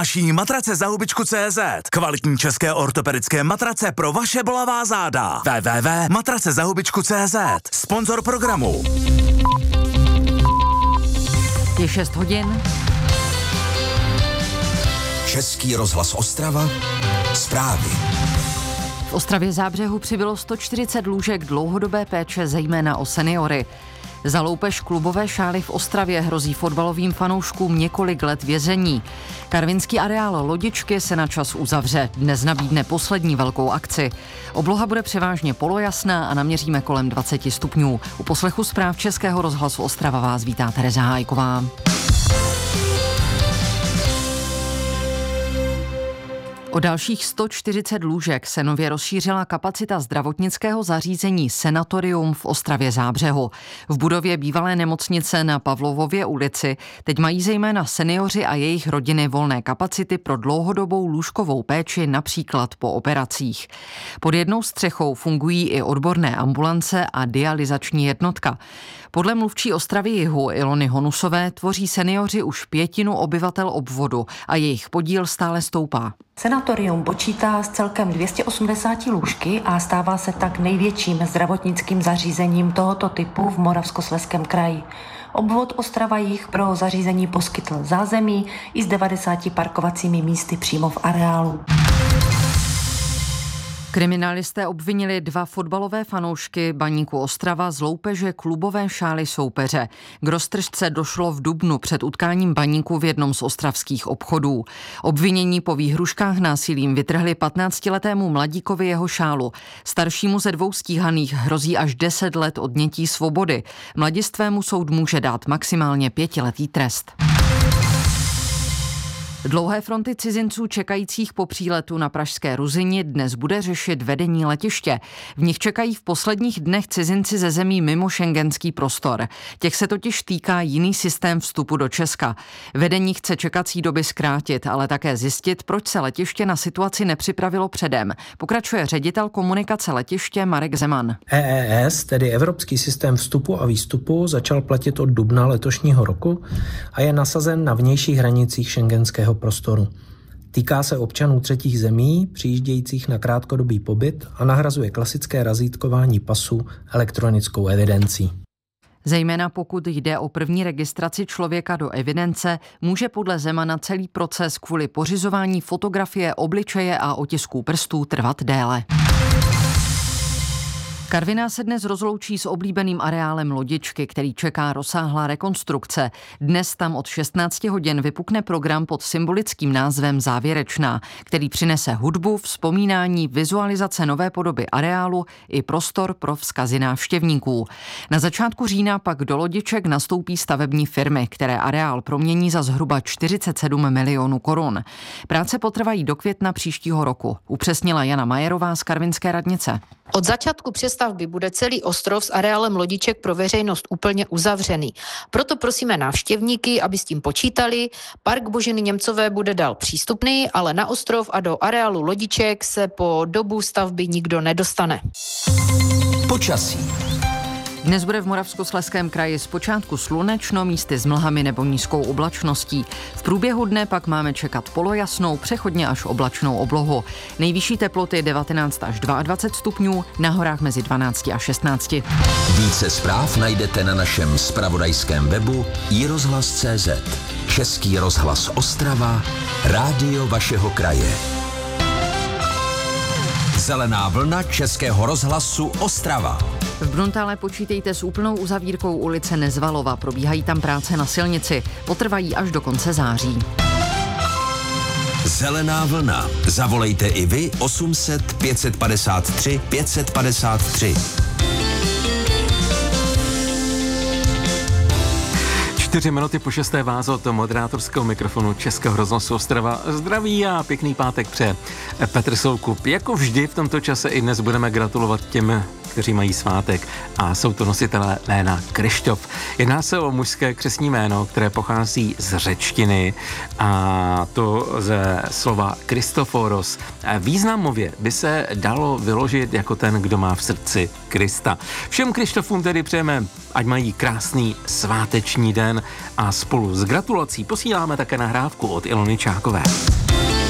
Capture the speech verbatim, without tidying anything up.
Naší matrace za hubičku tečka cé zet. Kvalitní české ortopedické matrace pro vaše bolavá záda. w w w tečka matrace za hubičku tečka cé zet. Sponzor programu. Je šest hodin. Český rozhlas Ostrava. Zprávy. V Ostravě Zábřehu přibylo sto čtyřicet lůžek dlouhodobé péče, zejména o seniory. Za loupež klubové šály v Ostravě hrozí fotbalovým fanouškům několik let vězení. Karvinský areál Lodičky se na čas uzavře. Dnes nabídne poslední velkou akci. Obloha bude převážně polojasná a naměříme kolem dvacet stupňů. U poslechu zpráv Českého rozhlasu Ostrava vás vítá Tereza Hájková. O dalších sto čtyřicet lůžek se nově rozšířila kapacita zdravotnického zařízení Senatorium v Ostravě Zábřehu. V budově bývalé nemocnice na Pavlovově ulici teď mají zejména seniori a jejich rodiny volné kapacity pro dlouhodobou lůžkovou péči, například po operacích. Pod jednou střechou fungují i odborné ambulance a dialyzační jednotka. Podle mluvčí Ostravy Jihu Ilony Honusové tvoří seniori už pětinu obyvatel obvodu a jejich podíl stále stoupá. Senatorium počítá s celkem dvě stě osmdesát lůžky a stává se tak největším zdravotnickým zařízením tohoto typu v Moravskoslezském kraji. Obvod Ostrava Jih pro zařízení poskytl zázemí i s devadesáti parkovacími místy přímo v areálu. Kriminalisté obvinili dva fotbalové fanoušky Baníku Ostrava z loupeže klubové šály soupeře. K roztržce došlo v dubnu před utkáním Baníku v jednom z ostravských obchodů. Obvinění po výhruškách násilím vytrhli patnáctiletému mladíkovi jeho šálu. Staršímu ze dvou stíhaných hrozí až deset let odnětí svobody. Mladistvému soud může dát maximálně pětiletý trest. Dlouhé fronty cizinců čekajících po příletu na pražské Ruzyni dnes bude řešit vedení letiště. V nich čekají v posledních dnech cizinci ze zemí mimo schengenský prostor. Těch se totiž týká jiný systém vstupu do Česka. Vedení chce čekací doby zkrátit, ale také zjistit, proč se letiště na situaci nepřipravilo předem. Pokračuje ředitel komunikace letiště Marek Zeman. E E S, tedy Evropský systém vstupu a výstupu, začal platit od dubna letošního roku a je nasazen na vnějších hranicích schengenského prostoru. Týká se občanů třetích zemí, přijíždějících na krátkodobý pobyt a nahrazuje klasické razítkování pasu elektronickou evidencí. Zejména pokud jde o první registraci člověka do evidence, může podle Zemana celý proces kvůli pořizování fotografie obličeje a otisků prstů trvat déle. Karviná se dnes rozloučí s oblíbeným areálem Lodičky, který čeká rozsáhlá rekonstrukce. Dnes tam od šestnácti hodin vypukne program pod symbolickým názvem Závěrečná, který přinese hudbu, vzpomínání, vizualizace nové podoby areálu i prostor pro vzkazy návštěvníků. Na začátku října pak do Lodiček nastoupí stavební firmy, které areál promění za zhruba čtyřicet sedm milionů korun. Práce potrvají do května příštího roku, upřesnila Jana Majerová z karvinské radnice. Od začátku přestavby bude celý ostrov s areálem Lodiček pro veřejnost úplně uzavřený. Proto prosíme návštěvníky, aby s tím počítali. Park Boženy Němcové bude dál přístupný, ale na ostrov a do areálu Lodiček se po dobu stavby nikdo nedostane. Počasí. Dnes bude v Moravskoslezském kraji zpočátku slunečno, místy s mlhami nebo nízkou oblačností. V průběhu dne pak máme čekat polojasnou, přechodně až oblačnou oblohu. Nejvyšší teploty devatenáct až dvacet dva stupňů, na horách mezi dvanáct a šestnáct. Více zpráv najdete na našem zpravodajském webu i rozhlas tečka cé zet. Český rozhlas Ostrava, rádio vašeho kraje. Zelená vlna Českého rozhlasu Ostrava. V Bruntále počítejte s úplnou uzavírkou ulice Nezvalova. Probíhají tam práce na silnici. Potrvají až do konce září. Zelená vlna. Zavolejte i vy osm set pět padesát tři pět padesát tři. Čtyři minuty po šesté vás od moderátorského mikrofonu Českého rozhlasu Ostrava. Zdraví a pěkný pátek přeje Petr Soukup. Jako vždy v tomto čase i dnes budeme gratulovat těm kteří mají svátek a jsou to nositelé jména Kryštof. Jedná se o mužské křestní jméno, které pochází z řečtiny a to ze slova Kristoforos. Významově by se dalo vyložit jako ten, kdo má v srdci Krista. Všem Kryštofům tedy přejeme, ať mají krásný sváteční den a spolu s gratulací posíláme také nahrávku od Ilony Čákové.